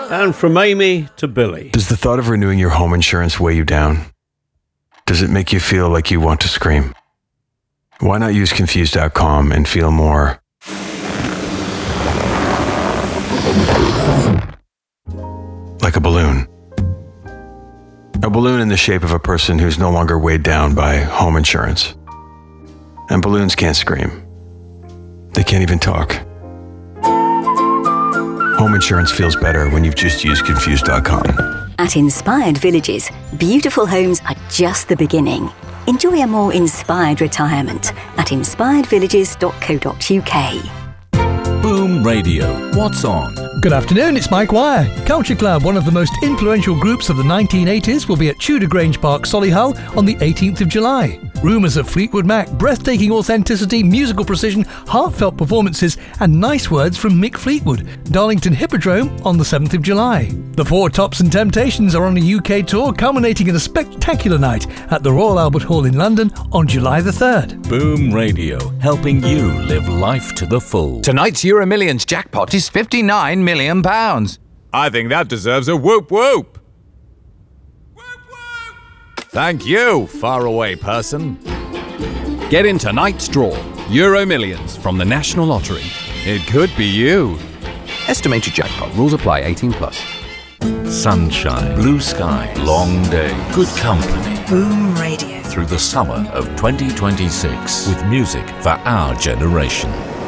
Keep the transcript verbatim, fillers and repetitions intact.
And from Amy to Billy. Does the thought of renewing your home insurance weigh you down? Does it make you feel like you want to scream? Why not use Confused dot com and feel more like a balloon? A balloon in the shape of a person who's no longer weighed down by home insurance. And balloons can't scream. They can't even talk. Home insurance feels better when you've just used Confused dot com. At Inspired Villages, beautiful homes are just the beginning. Enjoy a more inspired retirement at inspired villages dot co dot uk. Boom Radio. What's on? Good afternoon, it's Mike Wire. Culture Club, one of the most influential groups of the nineteen eighties, will be at Tudor Grange Park, Solihull on the eighteenth of July. Rumours of Fleetwood Mac, breathtaking authenticity, musical precision, heartfelt performances and nice words from Mick Fleetwood. Darlington Hippodrome on the seventh of July. The Four Tops and Temptations are on a U K tour, culminating in a spectacular night at the Royal Albert Hall in London on July the third. Boom Radio, helping you live life to the full. Tonight's Euro Millions jackpot is fifty-nine million pounds. I think that deserves a whoop whoop. Thank you, faraway person. Get in tonight's draw. Euro Millions from the National Lottery. It could be you. Estimated jackpot. Rules apply. eighteen plus. Sunshine, blue skies, long day, good company. Boom Radio. Through the summer of twenty twenty-six with music for our generation.